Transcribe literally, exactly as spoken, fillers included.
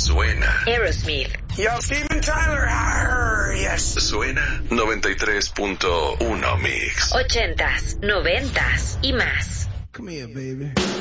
Suena Aerosmith. Yo, Steven Tyler. Arr, yes. Suena noventa y tres punto uno Mix. Ochentas, noventas y más. Come here, baby.